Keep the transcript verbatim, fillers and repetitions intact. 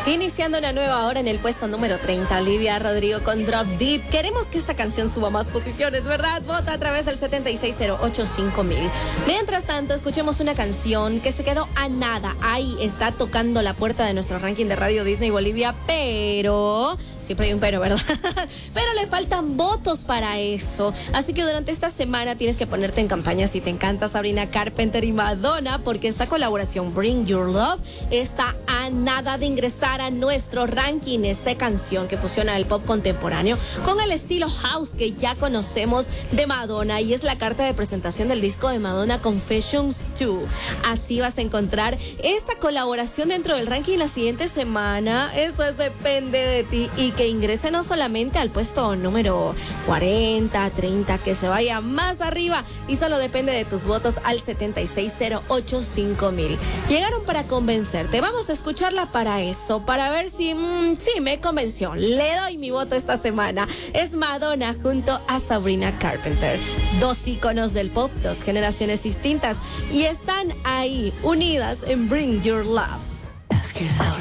Iniciando una nueva hora en el puesto número treinta, Olivia Rodrigo con Drop Deep. Queremos que esta canción suba más posiciones, ¿verdad? Vota a través del setenta y seis cero ocho cinco mil. Mientras tanto, escuchemos una canción que se quedó a nada. Ahí está tocando la puerta de nuestro ranking de Radio Disney Bolivia, pero... siempre hay un pero, ¿verdad? Pero le faltan votos para eso. Así que durante esta semana tienes que ponerte en campaña si te encanta Sabrina Carpenter y Madonna, porque esta colaboración Bring Your Love está a nada de ingresar a nuestro ranking. Esta canción que fusiona el pop contemporáneo con el estilo house que ya conocemos de Madonna, y es la carta de presentación del disco de Madonna Confessions dos. Así vas a encontrar esta colaboración dentro del ranking la siguiente semana. Eso es, depende de ti, y que ingrese no solamente al puesto número cuarenta, treinta, que se vaya más arriba, y solo depende de tus votos al setenta y seis cero ocho cinco mil. Llegaron para convencerte. Vamos a escucharla para eso, para ver si mmm, sí me convenció. Le doy mi voto esta semana. Es Madonna junto a Sabrina Carpenter, dos íconos del pop, dos generaciones distintas, y están ahí unidas en Bring Your Love. Ask yourself,